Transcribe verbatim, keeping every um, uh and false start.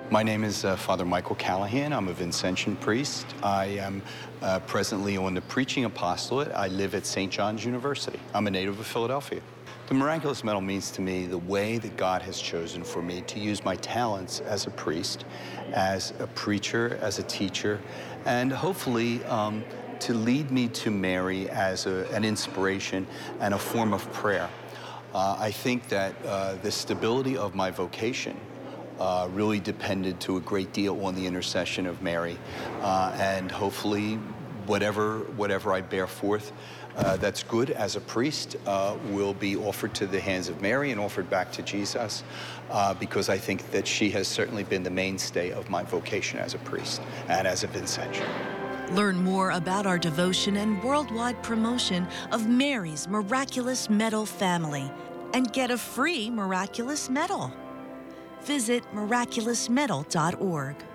My name is uh, Father Michael Callahan. I'm a Vincentian priest. I am uh, presently on the preaching apostolate. I live at Saint John's University. I'm a native of Philadelphia. The miraculous medal means to me the way that God has chosen for me to use my talents as a priest, as a preacher, as a teacher, and hopefully um, to lead me to Mary as a, an inspiration and a form of prayer. Uh, I think that uh, the stability of my vocation Uh, really depended to a great deal on the intercession of Mary, uh, and hopefully whatever whatever I bear forth uh, that's good as a priest uh, will be offered to the hands of Mary and offered back to Jesus, uh, because I think that she has certainly been the mainstay of my vocation as a priest and as a Vincentian. Learn more about our devotion and worldwide promotion of Mary's Miraculous Medal family and get a free Miraculous Medal. Visit miraculous medal dot org.